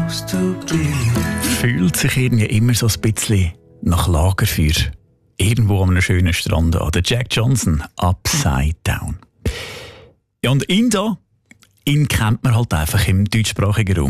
Fühlt sich irgendwie immer so ein bisschen nach Lagerfeuer. Irgendwo an einem schönen Strand an. Der Jack Johnson, Upside Down. Ja, und ihn kennt man halt einfach im deutschsprachigen Raum.